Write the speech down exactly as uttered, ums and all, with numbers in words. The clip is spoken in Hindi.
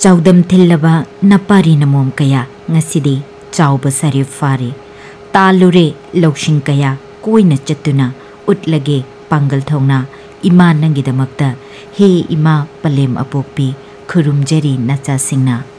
चौदम थिल्लबा नपारी नमोम कया ngасidi chawba sarif fare talure lawsing kaya koina chatuna utlage pangal thongna ima nangidamakta he ima palem apokpi khurumjari nacha singna